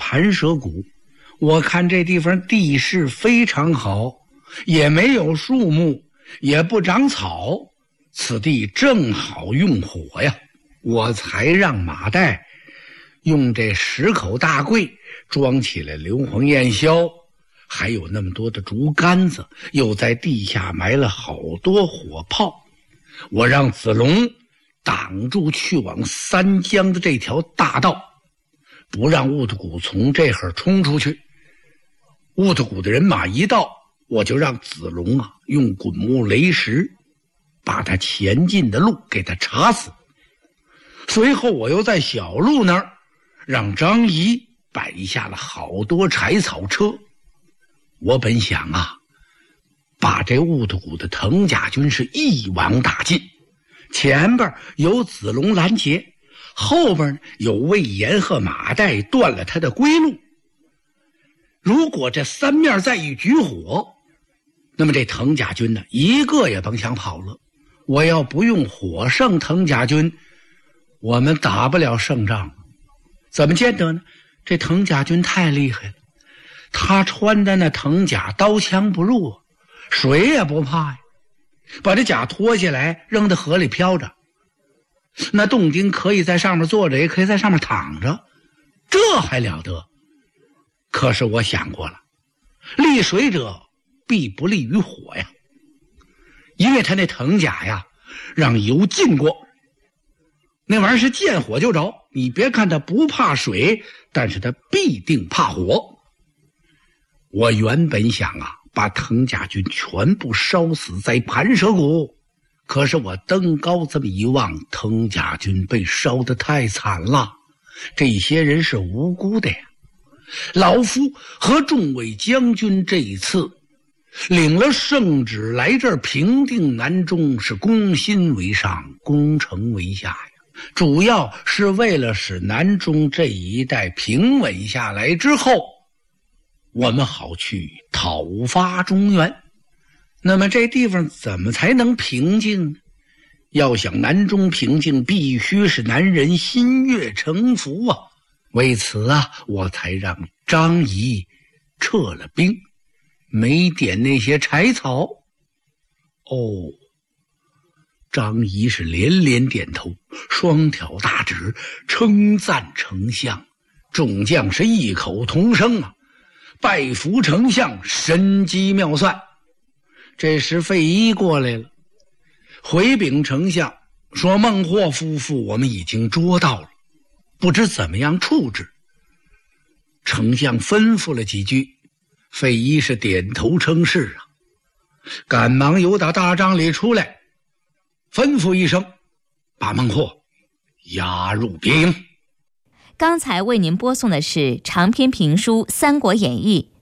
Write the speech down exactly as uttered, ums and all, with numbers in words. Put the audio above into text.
盘蛇谷，我看这地方地势非常好，也没有树木，也不长草，此地正好用火呀。我才让马岱用这十口大柜装起来硫磺焰硝，还有那么多的竹竿子，又在地下埋了好多火炮。我让子龙挡住去往三江的这条大道，不让兀特谷从这会儿冲出去。兀特谷的人马一到，我就让子龙啊用滚木雷石把他前进的路给他插死。随后我又在小路那儿让张仪摆下了好多柴草车。我本想啊把这兀特谷的藤甲军是一网打尽，前边有子龙拦截，后边有魏延和马岱断了他的归路。如果这三面再一举火，那么这藤甲军呢一个也甭想跑了。我要不用火胜藤甲军，我们打不了胜仗。怎么见得呢？这藤甲军太厉害了，他穿的那藤甲刀枪不入，水也不怕呀，把这甲脱下来扔到河里飘着，那洞丁可以在上面坐着，也可以在上面躺着，这还了得。可是我想过了，利水者必不利于火呀，因为他那藤甲呀让油浸过，那玩意儿是见火就着。你别看他不怕水，但是他必定怕火。我原本想啊把藤甲军全部烧死在盘蛇谷，可是我登高这么一望，藤甲军被烧得太惨了，这些人是无辜的呀。老夫和众位将军这一次领了圣旨来这儿平定南中，是攻心为上，攻城为下呀，主要是为了使南中这一带平稳下来之后，我们好去讨伐中原。那么这地方怎么才能平静呢？要想南中平静，必须是南人心悦诚服啊。为此啊，我才让张仪撤了兵，没点那些柴草。哦，张仪是连连点头，双挑大指，称赞丞相。众将是异口同声啊，拜服丞相神机妙算。这时费祎过来了，回禀丞相说孟获夫妇我们已经捉到了，不知怎么样处置。丞相吩咐了几句，费祎是点头称是啊，赶忙由打大帐里出来，吩咐一声，把孟获押入别营。 刚才为您播送的是长篇评书《三国演义》，